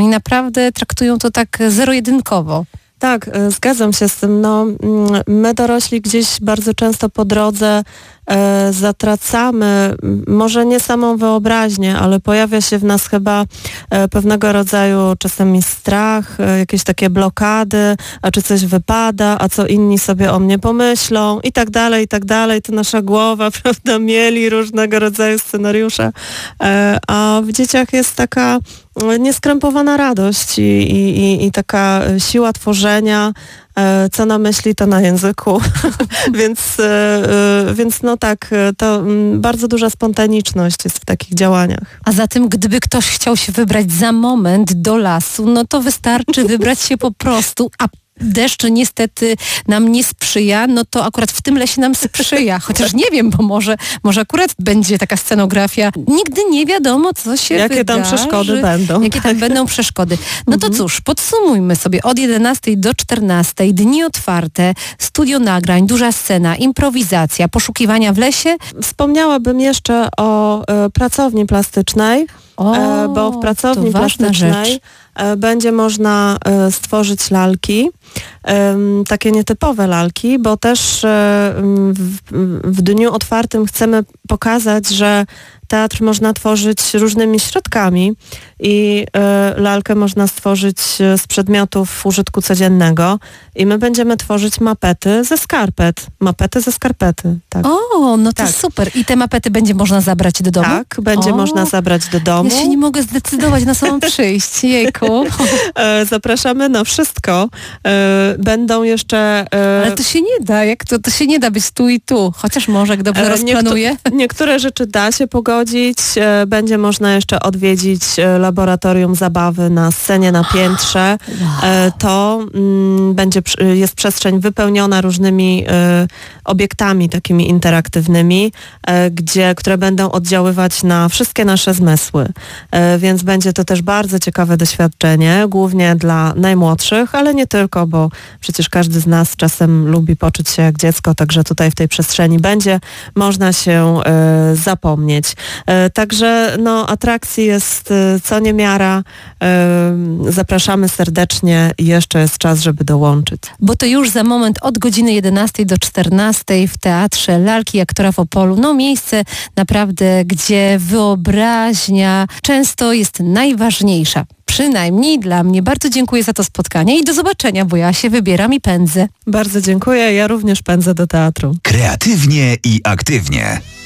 Oni naprawdę traktują to tak zero-jedynkowo. Tak, zgadzam się z tym. No, my dorośli gdzieś bardzo często po drodze zatracamy, może nie samą wyobraźnię, ale pojawia się w nas chyba pewnego rodzaju czasami strach, jakieś takie blokady, a czy coś wypada, a co inni sobie o mnie pomyślą i tak dalej, i tak dalej. To nasza głowa, prawda, mieli różnego rodzaju scenariusze, a w dzieciach jest taka nieskrępowana radość i taka siła tworzenia, co na myśli, to na języku. Więc no tak, to bardzo duża spontaniczność jest w takich działaniach. A zatem, gdyby ktoś chciał się wybrać za moment do lasu, no to wystarczy wybrać się po prostu, a deszcz niestety nam nie sprzyja, no to akurat w tym lesie nam sprzyja. Chociaż nie wiem, bo może akurat będzie taka scenografia. Nigdy nie wiadomo, co się wydarzy. Jakie tam przeszkody będą. Jakie tam będą przeszkody. No to cóż, podsumujmy sobie. Od 11 do 14 dni otwarte, studio nagrań, duża scena, improwizacja, poszukiwania w lesie. Wspomniałabym jeszcze o pracowni plastycznej, bo w pracowni plastycznej będzie można stworzyć lalki, takie nietypowe lalki, bo też w dniu otwartym chcemy pokazać, że teatr można tworzyć różnymi środkami i lalkę można stworzyć z przedmiotów użytku codziennego i my będziemy tworzyć mapety ze skarpet. Mapety ze skarpety, tak. O, no to super. I te mapety będzie można zabrać do domu? Tak, będzie można zabrać do domu. Ja się nie mogę zdecydować, na co mam przyjść. Jejku. Zapraszamy na wszystko. Będą jeszcze... Ale to się nie da. Jak to się nie da być tu i tu. Chociaż może, jak dobrze rozplanuję. Niektóre rzeczy da się pogodzić. Będzie można jeszcze odwiedzić laboratorium zabawy na scenie na piętrze. Wow. To jest przestrzeń wypełniona różnymi obiektami takimi interaktywnymi, które będą oddziaływać na wszystkie nasze zmysły. Więc będzie to też bardzo ciekawe doświadczenie, głównie dla najmłodszych, ale nie tylko, bo przecież każdy z nas czasem lubi poczuć się jak dziecko, także tutaj w tej przestrzeni będzie można się zapomnieć. Także no, atrakcji jest co niemiara. Zapraszamy serdecznie i jeszcze jest czas, żeby dołączyć. Bo to już za moment od godziny 11 do 14 w Teatrze Lalki Aktora w Opolu. No miejsce naprawdę, gdzie wyobraźnia często jest najważniejsza. Przynajmniej dla mnie. Bardzo dziękuję za to spotkanie i do zobaczenia, bo ja się wybieram i pędzę. Bardzo dziękuję. Ja również pędzę do teatru. Kreatywnie i aktywnie.